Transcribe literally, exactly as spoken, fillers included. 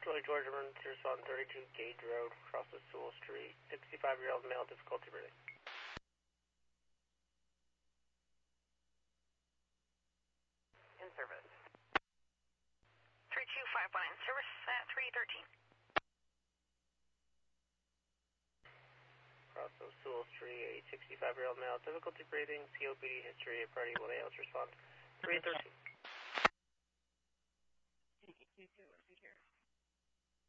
Charlie George, emergency respond thirty-two Gage Road, across the Sewell Street, sixty-five-year-old male, difficulty breathing. In service. three two five one, in service at three thirteen. Across the Sewell Street, a sixty-five-year-old male, difficulty breathing, C O P D history, party, will A Ls respond three thirteen.